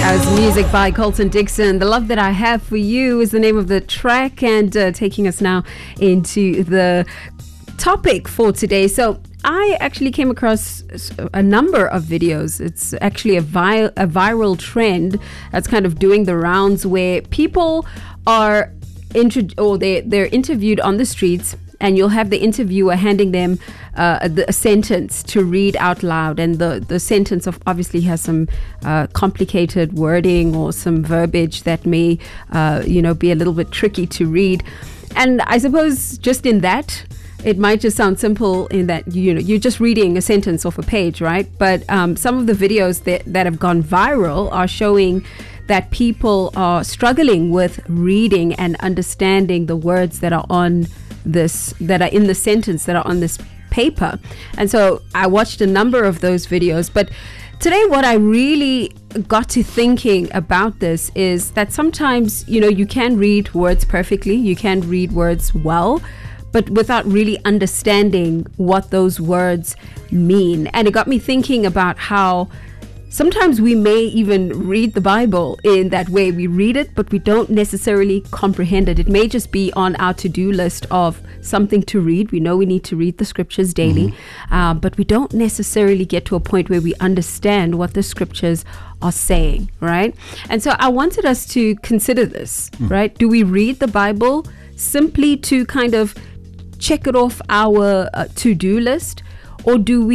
Music by Colton Dixon. The Love That I Have For You is the name of the track, and taking us now into the topic for today. So I actually came across a number of videos. It's actually a viral trend that's kind of doing the rounds, where people are they're interviewed on the streets, and you'll have the interviewer handing them a sentence to read out loud, and the sentence obviously has some complicated wording or some verbiage that may be a little bit tricky to read. And I suppose just in that, it might just sound simple in that you're just reading a sentence off a page, right? But some of the videos that have gone viral are showing that people are struggling with reading and understanding the words that are in the sentence, that are on this paper. And so I watched a number of those videos. But today, what I really got to thinking about this is that sometimes, you can read words perfectly, you can read words well, but without really understanding what those words mean. And it got me thinking about how sometimes we may even read the Bible in that way. We read it, but we don't necessarily comprehend it. It may just be on our to-do list of something to read. We know we need to read the scriptures daily, but we don't necessarily get to a point where we understand what the scriptures are saying, right? And so I wanted us to consider this, right? Do we read the Bible simply to kind of check it off our to-do list? Or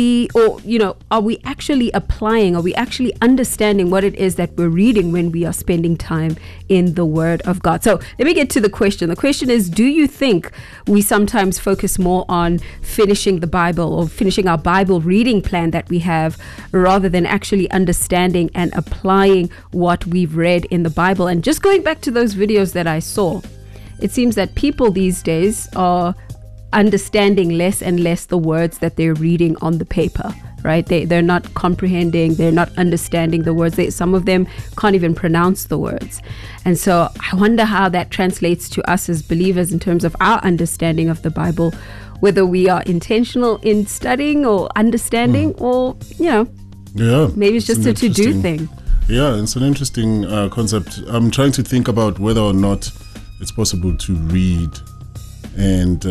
are we actually applying, are we actually understanding what it is that we're reading when we are spending time in the Word of God? So let me get to the question. The question is, do you think we sometimes focus more on finishing the Bible or finishing our Bible reading plan that we have, rather than actually understanding and applying what we've read in the Bible? And just going back to those videos that I saw, it seems that people these days are understanding less and less the words that they're reading on the paper, right? They're not comprehending, they're not understanding the words. Some of them can't even pronounce the words. And so I wonder how that translates to us as believers in terms of our understanding of the Bible, whether we are intentional in studying or understanding, or, maybe it's just a to-do thing. Yeah, it's an interesting concept. I'm trying to think about whether or not it's possible to read and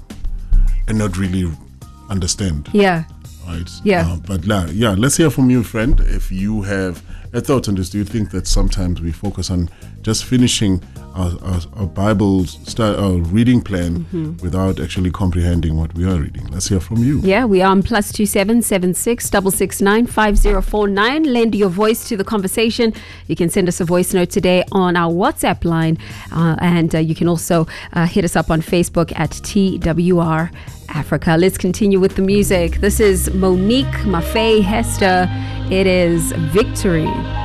not really understand. Yeah. Right. Yeah. Let's hear from you, friend. If you have a thought on this, do you think that sometimes we focus on just finishing our Bible reading plan without actually comprehending what we are reading? Let's hear from you. Yeah, we are on +27 76 669 5049. Lend your voice to the conversation. You can send us a voice note today on our WhatsApp line, and you can also hit us up on Facebook at TWR Africa. Let's continue with the music. This is Monique Maffei Hester. It is Victory.